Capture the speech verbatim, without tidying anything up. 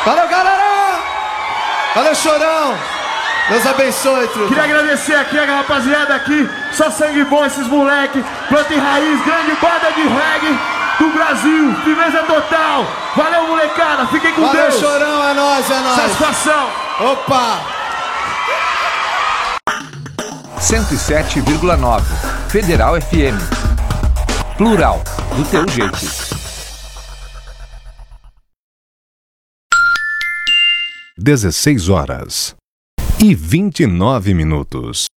Valeu, galera! Valeu, Chorão! Deus abençoe, truta. Queria agradecer aqui a rapaziada aqui, só sangue bom esses moleque, Planta e Raiz, grande banda de reggae do Brasil, firmeza total. Valeu, molecada, fiquem com Valeu, Deus. Chorão, é nóis, é nóis. Satisfação. Opa! cento e sete vírgula nove Federal F M. Plural, do teu jeito. dezesseis horas e vinte e nove minutos.